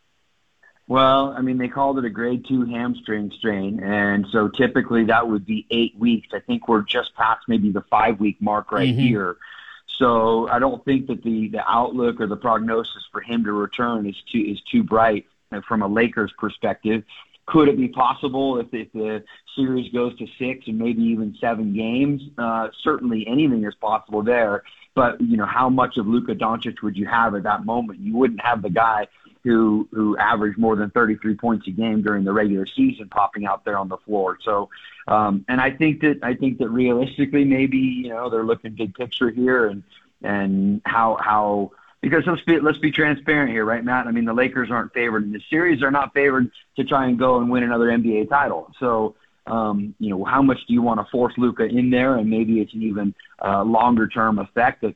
Well, I mean, they called it a grade two hamstring strain, and so typically that would be eight weeks. I think we're just past maybe the five-week mark right mm-hmm. here. So I don't think that the, the outlook or the prognosis for him to return is too is too bright from a Lakers perspective. Could it be possible if, if the series goes to six and maybe even seven games? Uh, certainly anything is possible there. But, you know, how much of Luka Doncic would you have at that moment? You wouldn't have the guy who who averaged more than thirty-three points a game during the regular season popping out there on the floor. So, um, and I think that I think that realistically, maybe, you know, they're looking big picture here and and how how because let's be let's be transparent here, right, Matt? I mean, the Lakers aren't favored in the series; they're not favored to try and go and win another N B A title. So, um, you know, how much do you want to force Luka in there? And maybe it's an even uh, longer term effect that could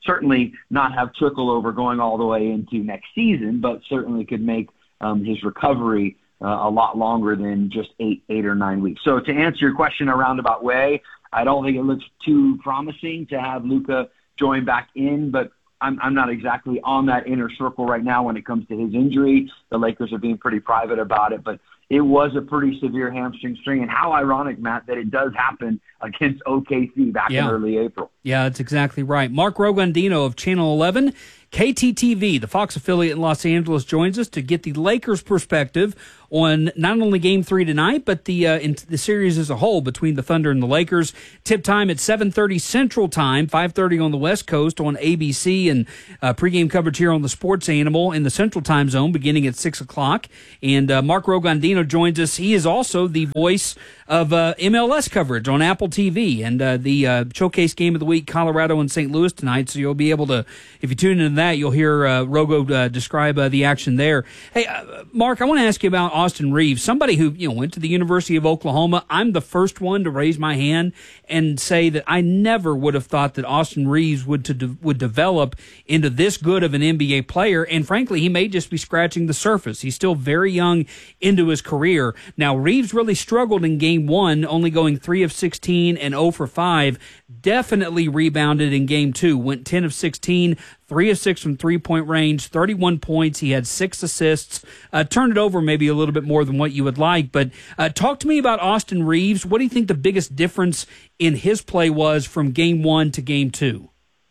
certainly not have trickle over going all the way into next season, but certainly could make um, his recovery uh, a lot longer than just eight, eight or nine weeks. So to answer your question a roundabout way, I don't think it looks too promising to have Luka join back in, but I'm, I'm not exactly on that inner circle right now when it comes to his injury. The Lakers are being pretty private about it, but it was a pretty severe hamstring strain. And how ironic, Matt, that it does happen against O K C back yeah. in early April. Yeah, that's exactly right. Mark Rogandino of Channel eleven, K T T V, the Fox affiliate in Los Angeles, joins us to get the Lakers' perspective on not only Game Three tonight, but the uh, in the series as a whole between the Thunder and the Lakers. Tip time at seven thirty Central Time, five thirty on the West Coast on A B C, and uh, pregame coverage here on the Sports Animal in the Central Time Zone beginning at six o'clock. And uh, Mark Rogandino joins us. He is also the voice of uh, M L S coverage on Apple T V, and uh, the uh, showcase game of the week, Colorado and Saint Louis tonight. So you'll be able to, if you tune into that, you'll hear uh, Rogo uh, describe uh, the action there. Hey, uh, Mark, I want to ask you about Austin Reaves, somebody who you know went to the University of Oklahoma. I'm the first one to raise my hand and say that I never would have thought that Austin Reaves would to de- would develop into this good of an N B A player. And frankly, he may just be scratching the surface. He's still very young into his career. Now, Reaves really struggled in game one, only going three of sixteen and zero for five. Definitely rebounded in game two, went ten of sixteen, three of six from three-point range, thirty-one points. He had six assists. Uh, turned it over maybe a little bit more than what you would like. But uh, talk to me about Austin Reaves. What do you think the biggest difference in his play was from game one to game two?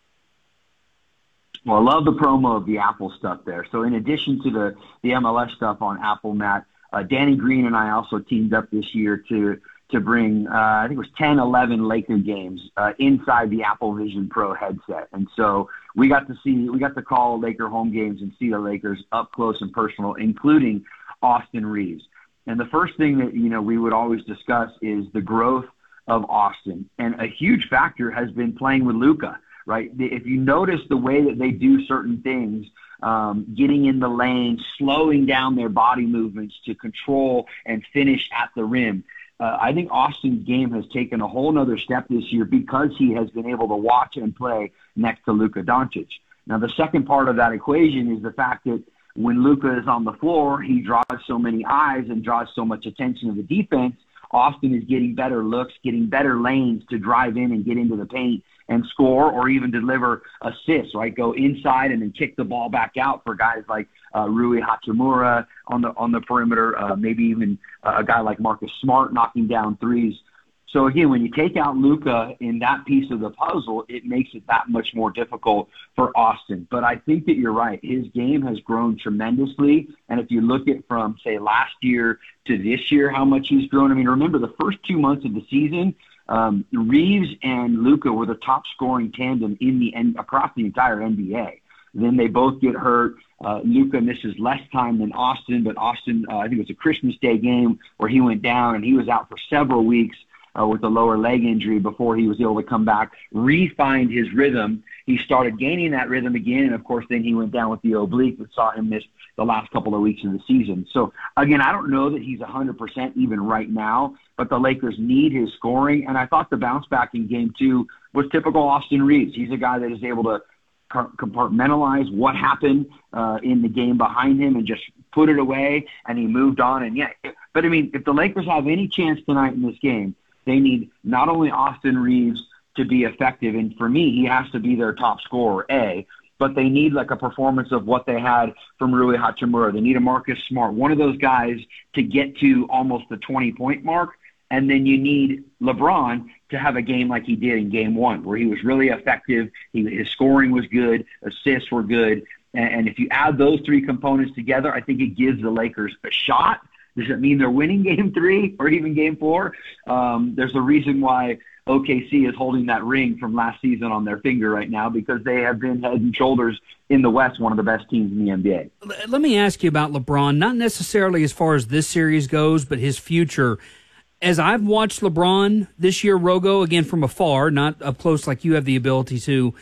Well, I love the promo of the Apple stuff there. So in addition to the, the M L S stuff on Apple, Matt, uh, Danny Green and I also teamed up this year to to bring, uh, I think it was ten, eleven Laker games uh, inside the Apple Vision Pro headset. And so we got to see, we got to call Laker home games and see the Lakers up close and personal, including Austin Reaves. And the first thing that, you know, we would always discuss is the growth of Austin. And a huge factor has been playing with Luka, right? If you notice the way that they do certain things, um, getting in the lane, slowing down their body movements to control and finish at the rim, Uh, I think Austin's game has taken a whole nother step this year because he has been able to watch and play next to Luka Doncic. Now, the second part of that equation is the fact that when Luka is on the floor, he draws so many eyes and draws so much attention of the defense. Austin is getting better looks, getting better lanes to drive in and get into the paint and score or even deliver assists, right? Go inside and then kick the ball back out for guys like uh, Rui Hachimura on the on the perimeter, uh, maybe even uh, a guy like Marcus Smart knocking down threes. So again, when you take out Luka in that piece of the puzzle, it makes it that much more difficult for Austin. But I think that you're right. His game has grown tremendously. And if you look at from, say, last year to this year, how much he's grown. I mean, remember the first two months of the season, um, Reaves and Luka were the top scoring tandem in the across the entire N B A. Then they both get hurt. Uh, Luka misses less time than Austin, but Austin, uh, I think it was a Christmas Day game where he went down and he was out for several weeks. Uh, with a lower leg injury before he was able to come back, re-find his rhythm. He started gaining that rhythm again, and of course then he went down with the oblique that saw him miss the last couple of weeks of the season. So again, I don't know that he's one hundred percent even right now, but the Lakers need his scoring, and I thought the bounce back in game two was typical Austin Reaves. He's a guy that is able to compartmentalize what happened uh, in the game behind him and just put it away, and he moved on. And yeah, but I mean, if the Lakers have any chance tonight in this game, they need not only Austin Reaves to be effective, and for me, he has to be their top scorer, A, but they need like a performance of what they had from Rui Hachimura. They need a Marcus Smart, one of those guys to get to almost the twenty-point mark, and then you need LeBron to have a game like he did in game one, where he was really effective, he, his scoring was good, assists were good, and, and if you add those three components together, I think it gives the Lakers a shot. Does it mean they're winning game three or even game four? Um, there's a reason why O K C is holding that ring from last season on their finger right now, because they have been head and shoulders in the West one of the best teams in the N B A. Let me ask you about LeBron, not necessarily as far as this series goes, but his future. As I've watched LeBron this year, Rogo, again from afar, not up close like you have the ability to,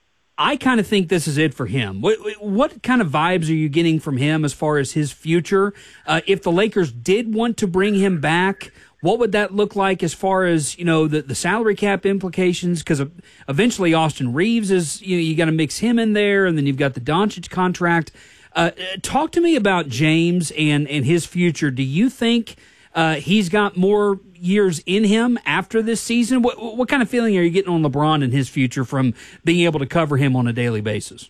I kind of think this is it for him. What, what kind of vibes are you getting from him as far as his future? Uh, if the Lakers did want to bring him back, What would that look like as far as, you know, the, the salary cap implications? Because eventually Austin Reeves is, you know, you got to mix him in there, and then you've got the Doncic contract. Uh, talk to me about James and, and his future. Do you think uh, he's got more years in him after this season? What, what kind of feeling are you getting on LeBron and his future from being able to cover him on a daily basis?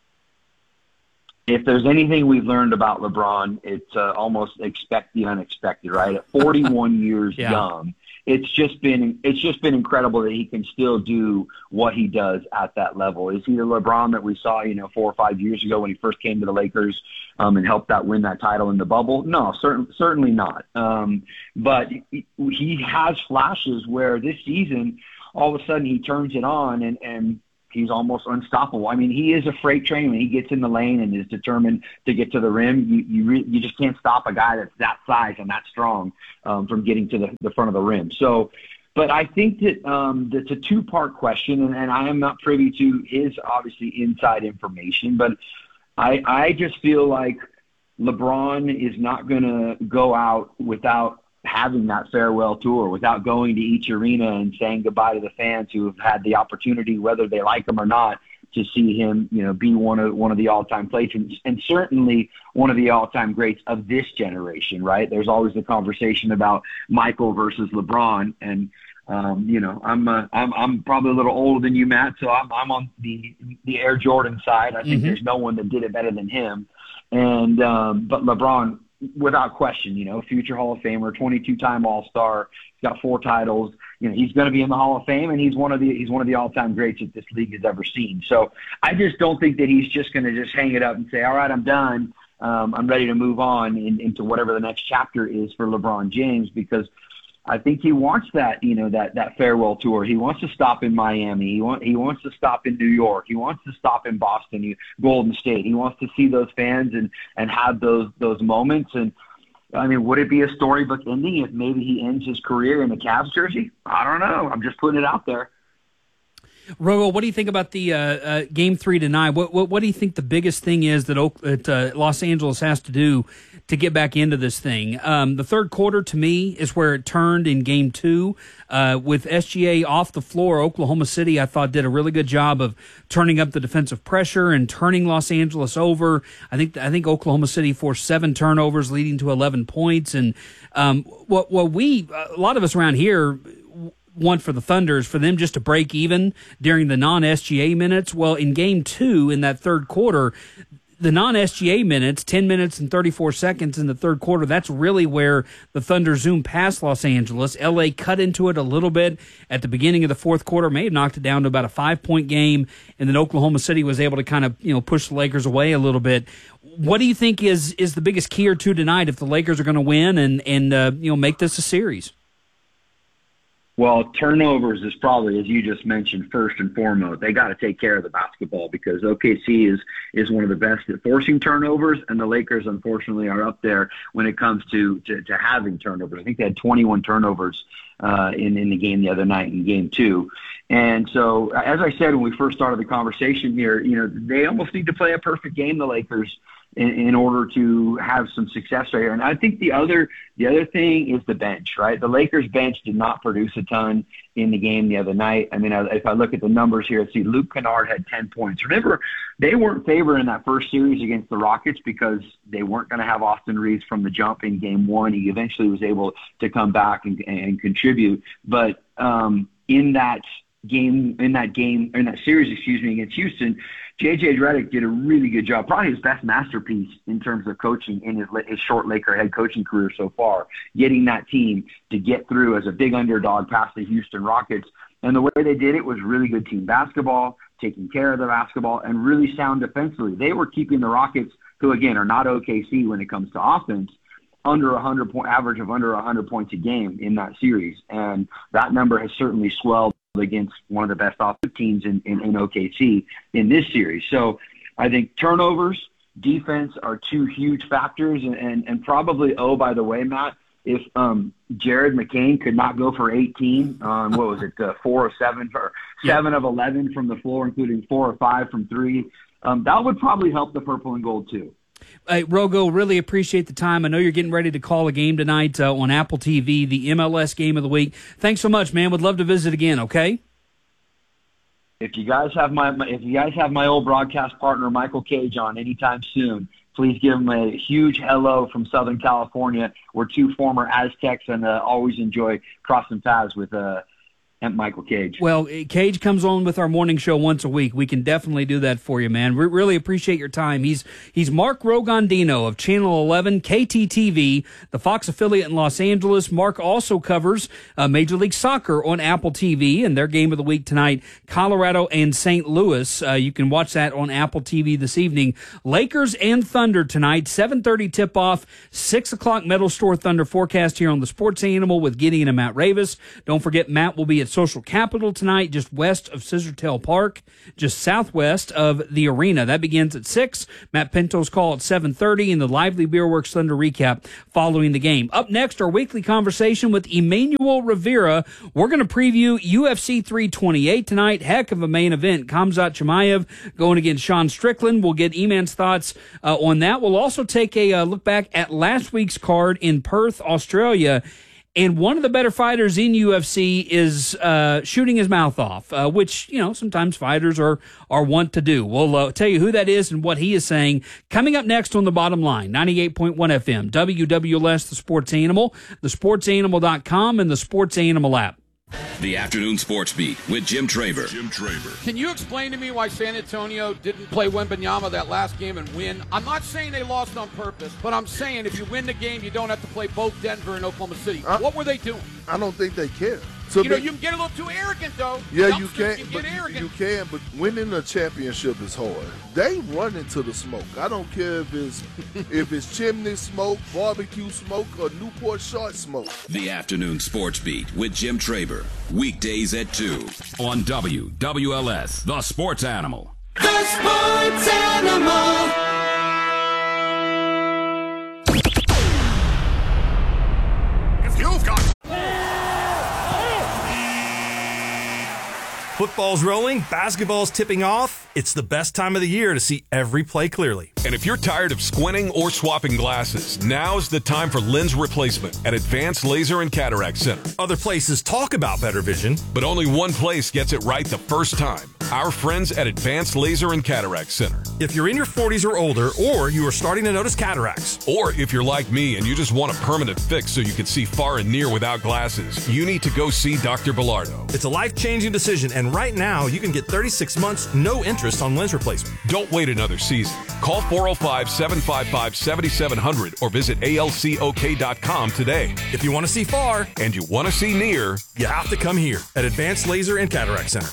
If there's anything we've learned about LeBron, it's uh, almost expect the unexpected, right? At forty-one years yeah. young, it's just been it's just been incredible that he can still do what he does at that level. Is he the LeBron that we saw, you know, four or five years ago when he first came to the Lakers um, and helped that win that title in the bubble? No, certain, certainly not. Um, but he, he has flashes where this season, all of a sudden, he turns it on and and. He's almost unstoppable. I mean, he is a freight train. When he gets in the lane and is determined to get to the rim, you you, re- you just can't stop a guy that's that size and that strong um, from getting to the, the front of the rim. So, but I think that um, that's a two-part question, and, and I am not privy to his, obviously, inside information, but I, I just feel like LeBron is not going to go out without having that farewell tour, without going to each arena and saying goodbye to the fans who have had the opportunity, whether they like him or not, to see him, you know, be one of one of the all-time greats, and, and certainly one of the all-time greats of this generation, right? There's always the conversation about Michael versus LeBron, and um, you know, I'm uh, I'm I'm probably a little older than you, Matt, so I'm I'm on the the Air Jordan side. I think mm-hmm. there's no one that did it better than him, and um, but LeBron, without question, you know, future Hall of Famer, twenty-two-time All-Star, he's got four titles. You know, he's going to be in the Hall of Fame, and he's one of the he's one of the all-time greats that this league has ever seen. So I just don't think that he's just going to just hang it up and say, all right, I'm done. Um, I'm ready to move on in, into whatever the next chapter is for LeBron James, because I think he wants that, you know, that, that farewell tour. He wants to stop in Miami. He want, he wants to stop in New York. He wants to stop in Boston, he, Golden State. He wants to see those fans and, and have those, those moments. And I mean, would it be a storybook ending if maybe he ends his career in the Cavs jersey? I don't know. I'm just putting it out there. Rogo, what do you think about the uh, uh, game three tonight? What, what what do you think the biggest thing is that, Oak, that uh, Los Angeles has to do to get back into this thing? Um, the third quarter, to me, is where it turned in game two. Uh, with S G A off the floor, Oklahoma City, I thought, did a really good job of turning up the defensive pressure and turning Los Angeles over. I think I think Oklahoma City forced seven turnovers, leading to eleven points. And um, what what we, a lot of us around here, want for the Thunder is for them just to break even during the non-S G A minutes. Well, in game two, in that third quarter, the non-S G A minutes, ten minutes and thirty-four seconds in the third quarter, that's really where the Thunder zoomed past Los Angeles. L A cut into it a little bit at the beginning of the fourth quarter, may have knocked it down to about a five-point game, and then Oklahoma City was able to kind of, you know, push the Lakers away a little bit. What do you think is is the biggest key or two tonight if the Lakers are going to win and, and uh, you know, make this a series? Well, turnovers is probably, as you just mentioned, first and foremost. They got to take care of the basketball because O K C is is one of the best at forcing turnovers, and the Lakers, unfortunately, are up there when it comes to to, to having turnovers. I think they had twenty-one turnovers uh, in, in the game the other night in game two. And so, as I said when we first started the conversation here, you know, they almost need to play a perfect game, the Lakers, In, in order to have some success right here. And I think the other the other thing is the bench, right? The Lakers bench did not produce a ton in the game the other night. I mean, if I look at the numbers here, I see Luke Kennard had ten points. Remember, they weren't favored in that first series against the Rockets because they weren't going to have Austin Reeves from the jump in game one. He eventually was able to come back and, and contribute. But um, in that game, in that game, in that series, excuse me, against Houston, J J Redick did a really good job, probably his best masterpiece in terms of coaching in his, his short Laker head coaching career so far, getting that team to get through as a big underdog past the Houston Rockets. And the way they did it was really good team basketball, taking care of the basketball, and really sound defensively. They were keeping the Rockets, who, again, are not O K C when it comes to offense, under a one hundred point average of under one hundred points a game in that series. And that number has certainly swelled against one of the best offensive teams in, in, in O K C in this series. So I think turnovers, defense are two huge factors. And, and, and probably, oh, by the way, Matt, if um, Jared McCain could not go for eighteen, um, what was it, uh, four of seven, or seven of eleven from the floor, including four or five from three, um, that would probably help the purple and gold too. Hey, Rogo, really appreciate the time. I know you're getting ready to call a game tonight uh, on Apple T V, the M L S game of the week. Thanks so much, man. Would love to visit again, okay? If you guys have my if you guys have my old broadcast partner Michael Cage on anytime soon, please give him a huge hello from Southern California. We're two former Aztecs, and uh, always enjoy crossing paths with uh, Michael Cage. Well, Cage comes on with our morning show once a week. We can definitely do that for you, man. We really appreciate your time. He's he's Mark Rogandino of Channel eleven, K T T V, the Fox affiliate in Los Angeles. Mark also covers uh, Major League Soccer on Apple T V, and their game of the week tonight, Colorado and Saint Louis. Uh, you can watch that on Apple T V this evening. Lakers and Thunder tonight, seven thirty tip-off, six o'clock Metal Store Thunder forecast here on the Sports Animal with Gideon and Matt Ravis. Don't forget, Matt will be at Social Capital tonight, just west of Scissortail Park, just southwest of the arena. That begins at six. Matt Pinto's call at seven thirty, and the Lively Beer Works Thunder recap following the game. Up next, our weekly conversation with Emmanuel Rivera. We're going to preview U F C three twenty-eight tonight. Heck of a main event. Khamzat Chimaev going against Sean Strickland. We'll get E-Man's thoughts uh, on that. We'll also take a uh, look back at last week's card in Perth, Australia. And one of the better fighters in U F C is uh, shooting his mouth off, uh, which, you know, sometimes fighters are, are wont to do. We'll uh, tell you who that is and what he is saying coming up next on The Bottom Line, ninety-eight point one F M, W W L S, The Sports Animal, the sports animal dot com, and the Sports Animal app. The Afternoon Sports Beat with Jim Traver. Jim Traver. Can you explain to me why San Antonio didn't play Wembanyama that last game and win? I'm not saying they lost on purpose, but I'm saying if you win the game, you don't have to play both Denver and Oklahoma City. Uh, what were they doing? I don't think they care. So you know, you can get a little too arrogant, though. Yeah, Youngsters you can. can But get arrogant. you can, but winning a championship is hard. They run into the smoke. I don't care if it's if it's chimney smoke, barbecue smoke, or Newport short smoke. The Afternoon Sports Beat with Jim Traver. Weekdays at two on W W L S, The Sports Animal. The Sports Animal. If you've got Football's rolling, basketball's tipping off. It's the best time of the year to see every play clearly. And if you're tired of squinting or swapping glasses, now's the time for lens replacement at Advanced Laser and Cataract Center. Other places talk about better vision, but only one place gets it right the first time. Our friends at Advanced Laser and Cataract Center. If you're in your forties or older, or you are starting to notice cataracts, or if you're like me and you just want a permanent fix so you can see far and near without glasses, you need to go see Doctor Bilardo. It's a life-changing decision, and right now you can get thirty-six months, no interest on lens replacement. Don't wait another season. Call four oh five, seven five five, seven seven zero zero or visit A L C O K dot com today. If you want to see far and you want to see near, you have to come here at Advanced Laser and Cataract Center.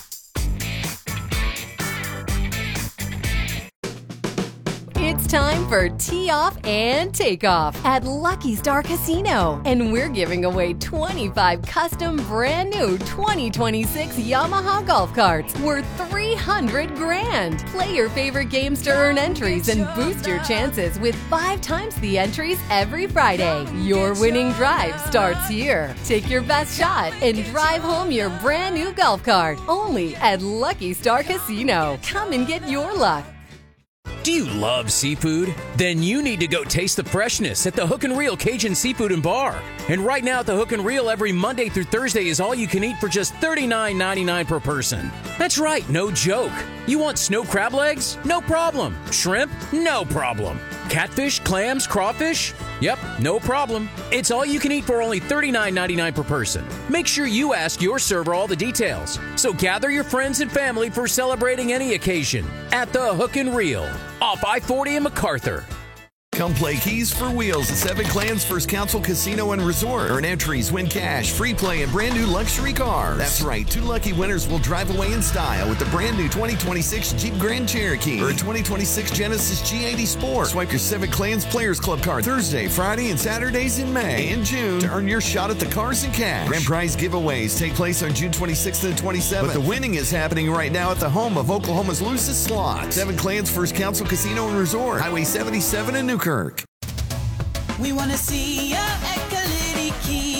It's time for Tee Off and Takeoff at Lucky Star Casino. And we're giving away twenty-five custom brand new twenty twenty-six Yamaha golf carts worth three hundred grand. Play your favorite games to earn entries and boost your chances with five times the entries every Friday. Your winning drive starts here. Take your best shot and drive home your brand new golf cart only at Lucky Star Casino. Come and get your luck. Do you love seafood? Then you need to go taste the freshness at the Hook and Reel Cajun Seafood and Bar. And right now at the Hook and Reel, every Monday through Thursday is all you can eat for just thirty-nine ninety-nine per person. That's right, no joke. You want snow crab legs? No problem. Shrimp? No problem. Catfish, clams, crawfish? Yep, no problem. It's all you can eat for only thirty-nine ninety-nine per person. Make sure you ask your server all the details. So gather your friends and family for celebrating any occasion at the Hook and Reel off I forty in MacArthur. Come play Keys for Wheels at Seven Clans First Council Casino and Resort. Earn entries, win cash, free play, and brand new luxury cars. That's right, two lucky winners will drive away in style with the brand new twenty twenty-six Jeep Grand Cherokee or a twenty twenty-six Genesis G eighty Sport. Swipe your Seven Clans Players Club card Thursday, Friday, and Saturdays in May and June to earn your shot at the cars and cash. Grand prize giveaways take place on June twenty-sixth and twenty-seventh. But the winning is happening right now at the home of Oklahoma's loosest slot. Seven Clans First Council Casino and Resort, Highway seventy-seven in Newkirk. We want to see ya at Kalidi Kia. Hey,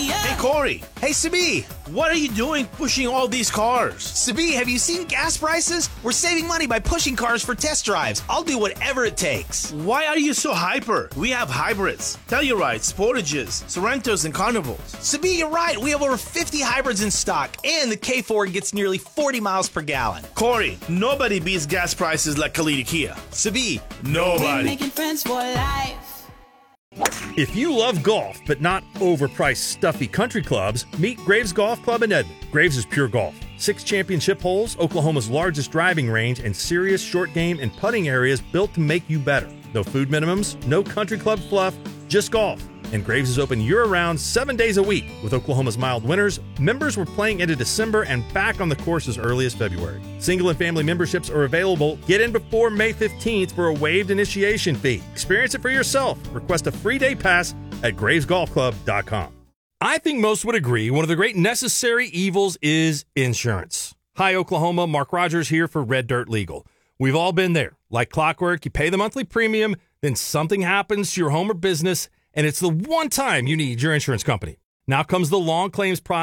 Corey. Hey, Sabi, what are you doing pushing all these cars? Sabi, have you seen gas prices? We're saving money by pushing cars for test drives. I'll do whatever it takes. Why are you so hyper? We have hybrids, Tellurides, Sportages, Sorrentos, and Carnivals. Sabi, you're right. We have over fifty hybrids in stock, and the K four gets nearly forty miles per gallon. Corey, nobody beats gas prices like Khalid Kia. Sabi, nobody. Making friends for life. If you love golf, but not overpriced, stuffy country clubs, meet Graves Golf Club in Edmond. Graves is pure golf. Six championship holes, Oklahoma's largest driving range, and serious short game and putting areas built to make you better. No food minimums, no country club fluff, just golf. And Graves is open year-round, seven days a week. With Oklahoma's mild winters, members were playing into December and back on the course as early as February. Single and family memberships are available. Get in before May fifteenth for a waived initiation fee. Experience it for yourself. Request a free day pass at graves golf club dot com. I think most would agree one of the great necessary evils is insurance. Hi, Oklahoma. Mark Rogers here for Red Dirt Legal. We've all been there. Like clockwork, you pay the monthly premium, then something happens to your home or business, and it's the one time you need your insurance company. Now comes the long claims process.